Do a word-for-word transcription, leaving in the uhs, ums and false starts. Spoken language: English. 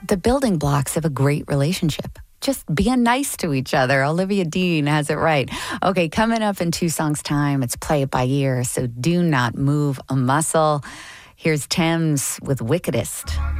the building blocks of a great relationship. Just being nice to each other. Olivia Dean has it right. Okay, coming up in two songs' time, it's Play It By Ear, so do not move a muscle. Here's Thames with Wickedest.